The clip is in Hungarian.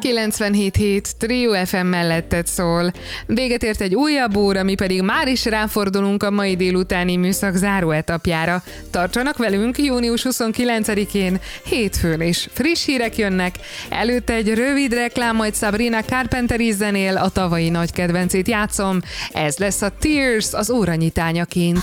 97.7 Trio FM melletted szól. Véget ért egy újabb óra, mi pedig már is ráfordulunk a mai délutáni műszak záró etapjára. Tartsanak velünk június 29-én, hétfőn is. Friss hírek jönnek, előtte egy rövid reklám, majd Sabrina Carpenter zenél, a tavalyi nagy kedvencét játszom. Ez lesz a Tears az óranyitányaként.